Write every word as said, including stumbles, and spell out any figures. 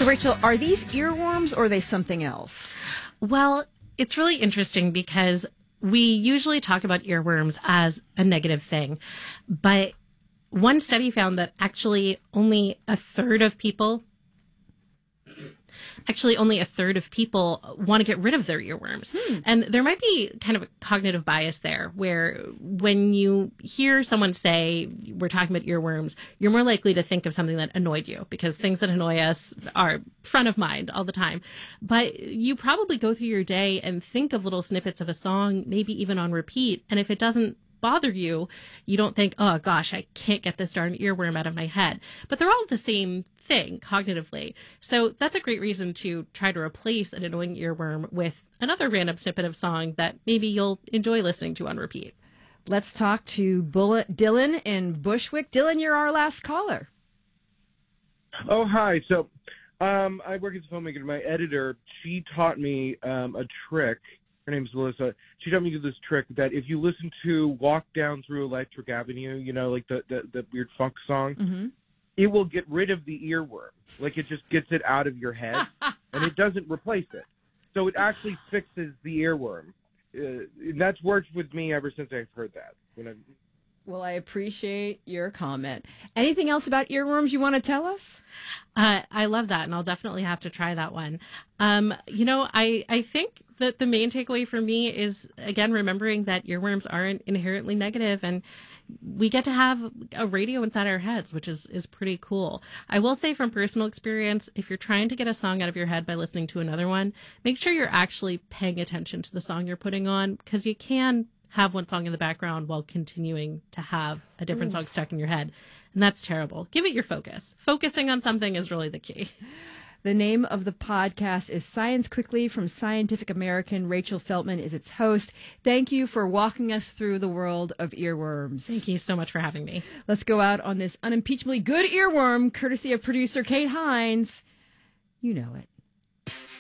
So, Rachel, are these earworms or are they something else? Well, it's really interesting because we usually talk about earworms as a negative thing, but one study found that actually only a third of people Actually, only a third of people want to get rid of their earworms. Hmm. And there might be kind of a cognitive bias there where when you hear someone say, we're talking about earworms, you're more likely to think of something that annoyed you because things that annoy us are front of mind all the time. But you probably go through your day and think of little snippets of a song, maybe even on repeat. And if it doesn't bother you, you don't think, oh gosh, I can't get this darn earworm out of my head. But they're all the same thing cognitively. So that's a great reason to try to replace an annoying earworm with another random snippet of song that maybe you'll enjoy listening to on repeat. Let's talk to Bullet Dylan in Bushwick. Dylan, you're our last caller. Oh, hi. So um, I work as a filmmaker. My editor, she taught me um, a trick. Her name's Melissa. She taught me to do this trick that if you listen to Walk Down Through Electric Avenue, you know, like the, the, the weird funk song, mm-hmm. it will get rid of the earworm. Like it just gets it out of your head, and it doesn't replace it. So it actually fixes the earworm. Uh, and that's worked with me ever since I've heard that. When I, Well, I appreciate your comment. Anything else about earworms you want to tell us? Uh, I love that, and I'll definitely have to try that one. Um, you know, I, I think that the main takeaway for me is, again, remembering that earworms aren't inherently negative, and we get to have a radio inside our heads, which is, is pretty cool. I will say from personal experience, if you're trying to get a song out of your head by listening to another one, make sure you're actually paying attention to the song you're putting on, because you can have one song in the background while continuing to have a different Ooh. song stuck in your head. And that's terrible. Give it your focus. Focusing on something is really the key. The name of the podcast is Science Quickly from Scientific American. Rachel Feltman is its host. Thank you for walking us through the world of earworms. Thank you so much for having me. Let's go out on this unimpeachably good earworm, courtesy of producer Kate Hines. You know it.